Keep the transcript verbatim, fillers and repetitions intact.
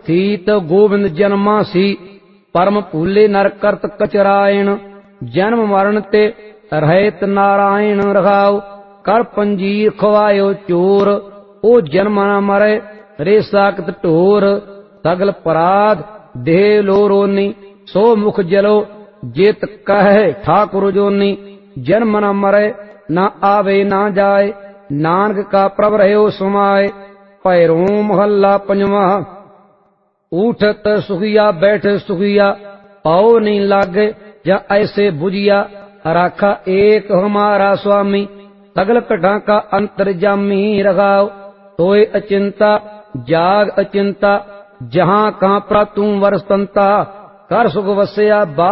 ਅਥੀਤ ਗੋਬਿੰਦ ਜਨਮਾ ਸੀ, परम भूले नर करत कचरायण, जन्म मरण ते रहत नारायण रखाओ। कर पंजीर खवायो चोर, ओ जन्म न मरे रे साकत ढोर। सगल पराध देह लो रोनी, सो मुख जलो जेत कहे ठाकुर जोनी। जन्म न मरे न आवे न जाए, नानक का प्रभ रहो समाए। पैरों महला पंजवा। उठत सुखिया बैठ सुखिया, पाओ नहीं लागे या ऐसे बुझिया। राखा एक हमारा स्वामी, सगल घटा का अंतर्जामी रखाओ। सोए अचिंता जाग अचिंता, जहां कहां प्रा तू वरसंता। कर सुख वसया